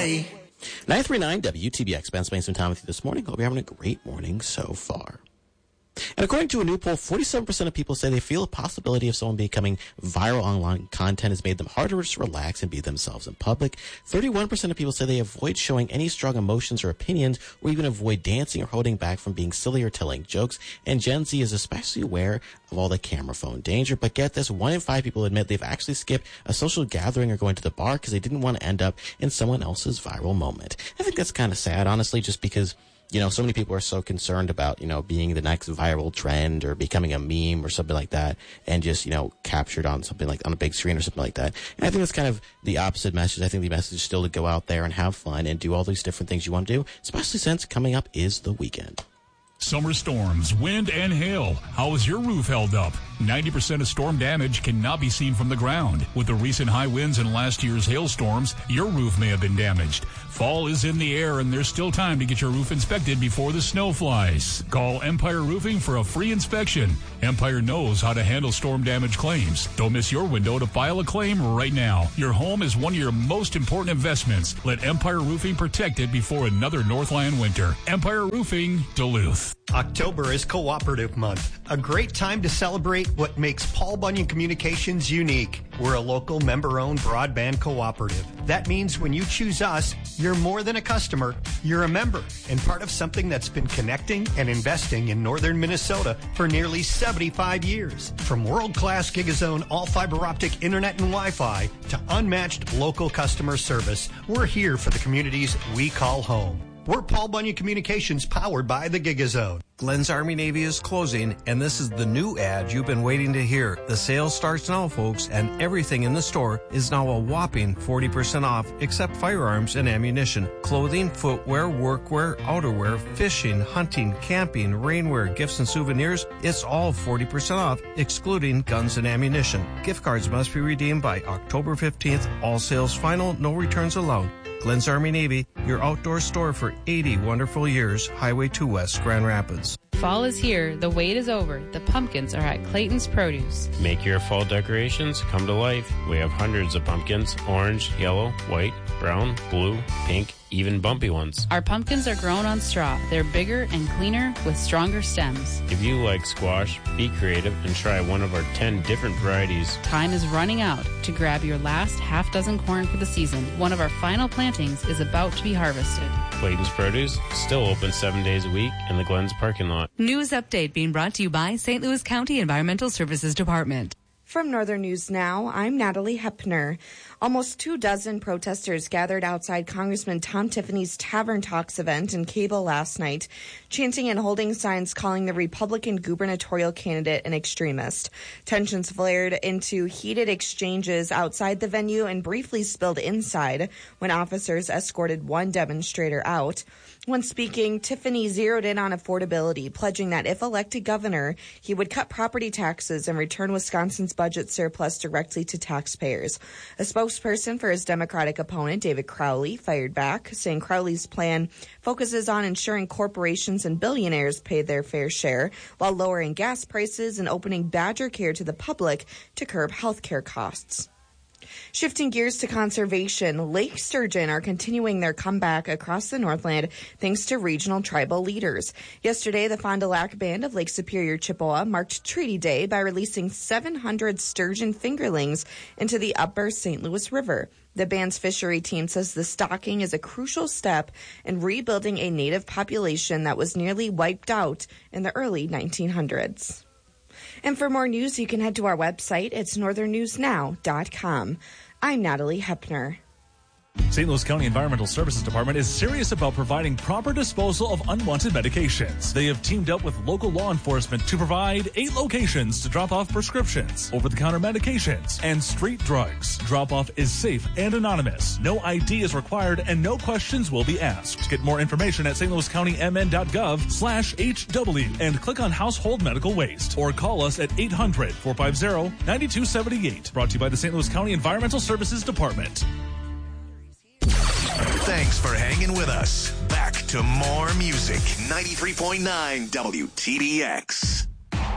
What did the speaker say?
away. 939 WTBX. Ben spending some time with you this morning. Hope you're having a great morning so far. And according to a new poll, 47% of people say they feel a possibility of someone becoming viral online content has made them harder to relax and be themselves in public. 31% of people say they avoid showing any strong emotions or opinions, or even avoid dancing or holding back from being silly or telling jokes. And Gen Z is especially aware of all the camera phone danger. But get this, 1 in 5 people admit they've actually skipped a social gathering or going to the bar because they didn't want to end up in someone else's viral moment. I think that's kind of sad, honestly, just because so many people are so concerned about, being the next viral trend or becoming a meme or something like that and just, captured on something like on a big screen or something like that. And I think that's kind of the opposite message. I think the message is still to go out there and have fun and do all these different things you want to do, especially since coming up is the weekend. Summer storms, wind, and hail. How is your roof held up? 90% of storm damage cannot be seen from the ground. With the recent high winds and last year's hailstorms, your roof may have been damaged. Fall is in the air, and there's still time to get your roof inspected before the snow flies. Call Empire Roofing for a free inspection. Empire knows how to handle storm damage claims. Don't miss your window to file a claim right now. Your home is one of your most important investments. Let Empire Roofing protect it before another Northland winter. Empire Roofing, Duluth. October is Cooperative Month, a great time to celebrate what makes Paul Bunyan Communications unique. We're a local member-owned broadband cooperative. That means when you choose us, you're more than a customer, you're a member and part of something that's been connecting and investing in northern Minnesota for nearly 75 years. From world-class Gigazone all-fiber optic internet and Wi-Fi to unmatched local customer service, we're here for the communities we call home. We're Paul Bunyan Communications, powered by the Gigazone. Glenn's Army Navy is closing, and this is the new ad you've been waiting to hear. The sale starts now, folks, and everything in the store is now a whopping 40% off, except firearms and ammunition. Clothing, footwear, workwear, outerwear, fishing, hunting, camping, rainwear, gifts and souvenirs, it's all 40% off, excluding guns and ammunition. Gift cards must be redeemed by October 15th. All sales final, no returns allowed. Glenn's Army Navy, your outdoor store for 80 wonderful years. Highway 2 West, Grand Rapids. Fall is here. The wait is over. The pumpkins are at Clayton's Produce. Make your fall decorations come to life. We have hundreds of pumpkins, orange, yellow, white, brown, blue, pink, even bumpy ones. Our pumpkins are grown on straw. They're bigger and cleaner with stronger stems. If you like squash, be creative and try one of our 10 different varieties. Time is running out to grab your last half dozen corn for the season. One of our final plantings is about to be harvested. Clayton's Produce, still open 7 days a week in the Glens parking lot. News update being brought to you by St. Louis County Environmental Services Department. From Northern News Now, I'm Natalie Hepner. Almost 24 protesters gathered outside Congressman Tom Tiffany's Tavern Talks event in Cable last night, chanting and holding signs calling the Republican gubernatorial candidate an extremist. Tensions flared into heated exchanges outside the venue and briefly spilled inside when officers escorted one demonstrator out. When speaking, Tiffany zeroed in on affordability, pledging that if elected governor, he would cut property taxes and return Wisconsin's budget surplus directly to taxpayers. A spokesperson for his Democratic opponent, David Crowley, fired back, saying Crowley's plan focuses on ensuring corporations and billionaires pay their fair share while lowering gas prices and opening Badger Care to the public to curb health care costs. Shifting gears to conservation, lake sturgeon are continuing their comeback across the Northland thanks to regional tribal leaders. Yesterday, the Fond du Lac Band of Lake Superior, Chippewa marked Treaty Day by releasing 700 sturgeon fingerlings into the upper St. Louis River. The band's fishery team says the stocking is a crucial step in rebuilding a native population that was nearly wiped out in the early 1900s. And for more news, you can head to our website. It's northernnewsnow.com. I'm Natalie Hepner. St. Louis County Environmental Services Department is serious about providing proper disposal of unwanted medications. They have teamed up with local law enforcement to provide 8 locations to drop off prescriptions, over-the-counter medications, and street drugs. Drop-off is safe and anonymous. No ID is required and no questions will be asked. Get more information at stlouiscountymn.gov/HW and click on Household Medical Waste or call us at 800-450-9278. Brought to you by the St. Louis County Environmental Services Department. Thanks for hanging with us. Back to more music. 93.9 WTDX.